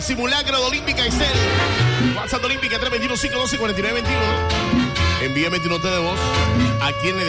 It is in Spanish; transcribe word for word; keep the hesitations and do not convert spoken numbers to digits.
el simulacro de Olímpica Excel. WhatsApp de Olímpica tres dos uno, cinco uno dos, cuatro nueve dos uno. Envíame tu nota de voz. ¿A quién le